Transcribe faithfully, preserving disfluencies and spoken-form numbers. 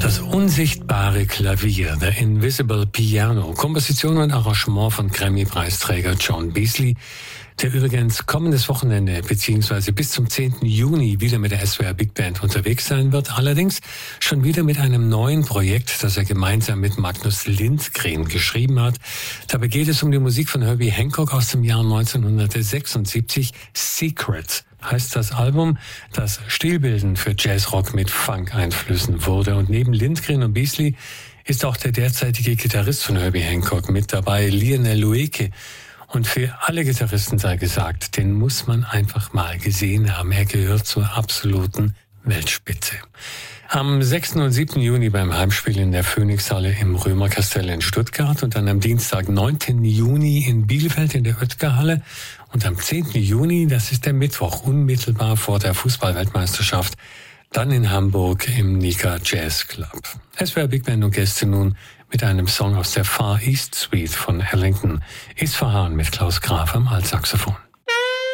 Das unsichtbare Klavier, The Invisible Piano, Komposition und Arrangement von Grammy-Preisträger John Beasley, der übrigens kommendes Wochenende bzw. bis zum zehnten Juni wieder mit der S W R Big Band unterwegs sein wird, allerdings schon wieder mit einem neuen Projekt, das er gemeinsam mit Magnus Lindgren geschrieben hat. Dabei geht es um die Musik von Herbie Hancock aus dem Jahr neunzehnhundertsechsundsiebzig, Secrets heißt das Album, das stilbildend für Jazzrock mit Funk-Einflüssen wurde. Und neben Lindgren und Beasley ist auch der derzeitige Gitarrist von Herbie Hancock mit dabei, Lionel Loueke. Und für alle Gitarristen sei gesagt, den muss man einfach mal gesehen haben. Er gehört zur absoluten Weltspitze. Am sechsten und siebten Juni beim Heimspiel in der Phoenixhalle im Römerkastell in Stuttgart und dann am Dienstag, neunten Juni in Bielefeld in der Oetker-Halle und am zehnten Juni, das ist der Mittwoch, unmittelbar vor der Fußball-Weltmeisterschaft, dann in Hamburg im Nika Jazz Club. Es wäre Big Band und Gäste nun mit einem Song aus der Far East Suite von Ellington, Isfahan mit Klaus Graf am Altsaxophon.